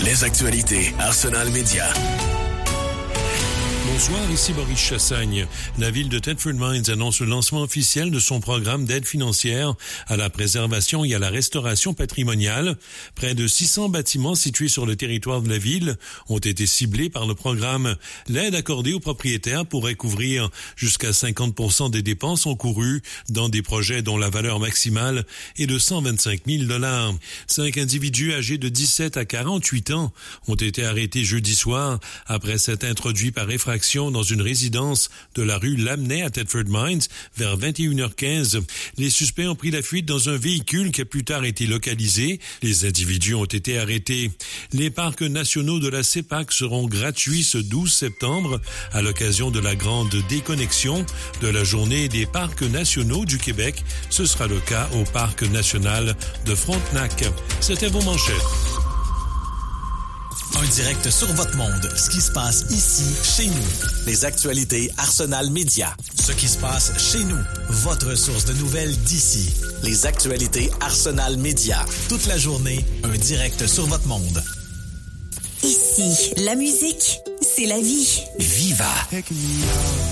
Les actualités Arsenal Média. Bonsoir, ici Boris Chassagne. La ville de Thetford Mines annonce le lancement officiel de son programme d'aide financière à la préservation et à la restauration patrimoniale. Près de 600 bâtiments situés sur le territoire de la ville ont été ciblés par le programme. L'aide accordée aux propriétaires pourrait couvrir jusqu'à 50% des dépenses encourues dans des projets dont la valeur maximale est de 125 000 $. 5 individus âgés de 17 à 48 ans ont été arrêtés jeudi soir après s'être introduits par effraction dans une résidence de la rue Lamennais à Thetford Mines vers 21h15. Les suspects ont pris la fuite dans un véhicule qui a plus tard été localisé. Les individus ont été arrêtés. Les parcs nationaux de la CEPAC seront gratuits ce 12 septembre à l'occasion de la grande déconnexion de la journée des parcs nationaux du Québec. Ce sera le cas au parc national de Frontenac. C'était vos manchettes. Un direct sur votre monde. Ce qui se passe ici, chez nous. Les actualités Arsenal Média. Ce qui se passe chez nous. Votre source de nouvelles d'ici. Les actualités Arsenal Média. Toute la journée, un direct sur votre monde. Ici, la musique, c'est la vie. Viva!